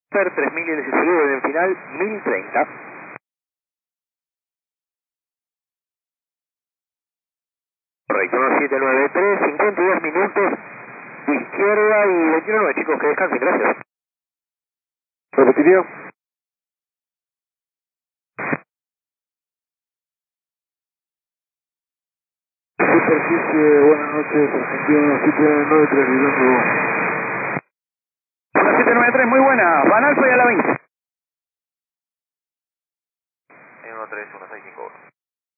Per 3000 y el seguro en el final 1030. Correcto, 793, 52 minutos, izquierda y 29 chicos, que descansen, gracias. ¿Repetiría? Superficie, buenas noches, Argentina 793, Lidando. 793, muy buena, Van Alfa y a la 20. 13165.